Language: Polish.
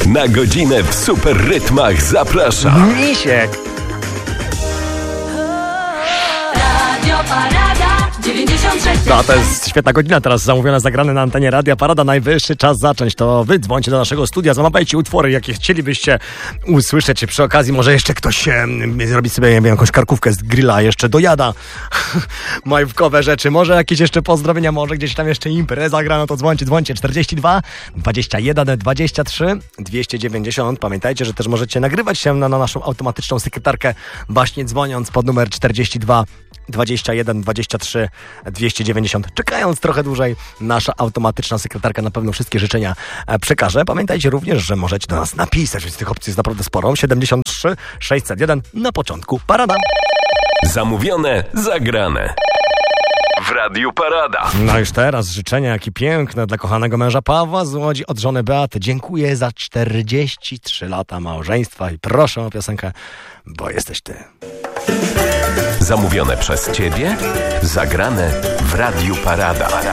Na godzinę w super rytmach zaprasza Misiek. Radio Parada 96. No, to jest świetna godzina teraz zamówiona, zagrane na antenie Radia Parada. Najwyższy czas zacząć. To wy dzwońcie do naszego studia, zamawiajcie utwory, jakie chcielibyście usłyszeć. Przy okazji może jeszcze ktoś zrobi sobie, nie wiem, jakąś karkówkę z grilla, jeszcze dojada majówkowe rzeczy. Może jakieś jeszcze pozdrowienia, może gdzieś tam jeszcze impreza gra, no to dzwońcie. 42 21 23 290. Pamiętajcie, że też możecie nagrywać się na naszą automatyczną sekretarkę właśnie dzwoniąc pod numer 42 21 23 290. Czekając trochę dłużej, nasza automatyczna sekretarka na pewno wszystkie życzenia przekaże. Pamiętajcie również, że możecie do nas napisać, więc tych opcji jest naprawdę sporo. 73 601 na początku parada. zamówione, zagrane w Radiu Parada. No już teraz życzenia, jakie piękne dla kochanego męża Pawła z Łodzi od żony Beaty. Dziękuję za 43 lata małżeństwa i proszę o piosenkę, bo jesteś ty. Zamówione przez Ciebie, zagrane w Radiu Parada.